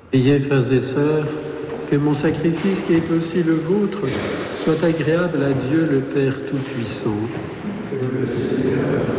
Priez, frères et sœurs, que mon sacrifice qui est aussi le vôtre soit agréable à Dieu le Père Tout-Puissant. Que le Seigneur